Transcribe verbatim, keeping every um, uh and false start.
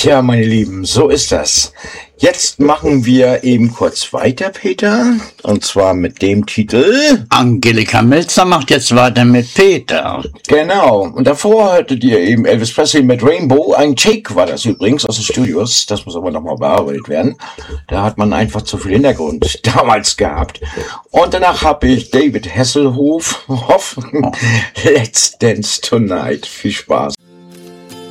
Tja, meine Lieben, so ist das. Jetzt machen wir eben kurz weiter, Peter. Und zwar mit dem Titel... Angelika Melzer macht jetzt weiter mit Peter. Genau. Und davor hörtet ihr eben Elvis Presley mit Rainbow. Ein Take war das übrigens aus den Studios. Das muss aber nochmal bearbeitet werden. Da hat man einfach zu viel Hintergrund damals gehabt. Und danach habe ich David Hasselhoff. Hoff, Let's Dance Tonight. Viel Spaß.